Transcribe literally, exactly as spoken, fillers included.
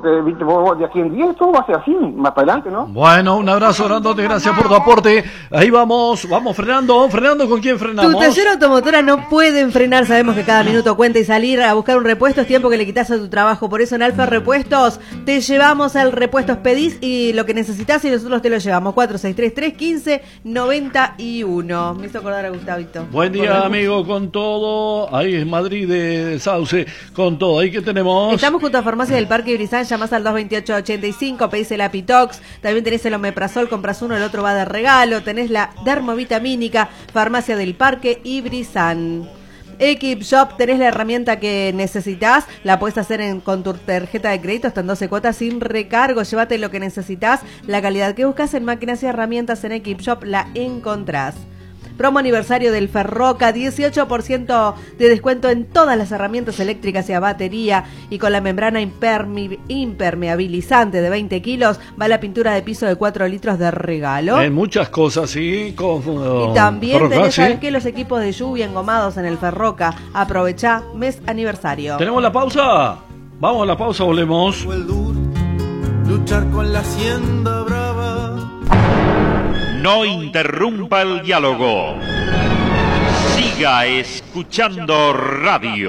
porque viste, vos, vos de aquí en diez todo va a ser así, más para adelante, ¿no? Bueno, un abrazo grandote, gracias por tu aporte. Ahí vamos, vamos frenando, frenando, ¿con quién frenamos? Tu taller automotora no pueden frenar, sabemos que cada minuto cuenta y salir a buscar un repuesto es tiempo que le quitas a tu trabajo, por eso en Alfa Repuestos te llevamos el repuesto, pedís y lo que necesitas y nosotros te lo llevamos. Cuatro seis tres tres, quince, noventa y uno. Me hizo acordar a Gustavito. Buen día, amigo, con todo. Ahí es Madrid de Sauce, con todo. Ahí que tenemos. Estamos junto a Farmacia del Parque Brizán, llamás al dos veintiocho ochenta y cinco, pedís el Apitox, también tenés el Omeprazol, compras uno, el otro va de regalo, tenés la dermovitamínica, Farmacia del Parque y Brizán. Equip Shop, tenés la herramienta que necesitas, la puedes hacer en, con tu tarjeta de crédito, hasta en doce cuotas sin recargo, llévate lo que necesitas, la calidad que buscas en máquinas y herramientas en Equip Shop la encontrás. Promo aniversario del Ferroca, dieciocho por ciento de descuento en todas las herramientas eléctricas y a batería, y con la membrana imperme- impermeabilizante de veinte kilos va la pintura de piso de cuatro litros de regalo. En muchas cosas, sí. Con, uh, y también Ferroca, tenés, ¿sí? ¿sabes qué? Los equipos de lluvia engomados en el Ferroca. Aprovechá, mes aniversario. ¿Tenemos la pausa? Vamos a la pausa, volvemos. Luchar con la hacienda brava. No interrumpa el diálogo. Siga escuchando radio.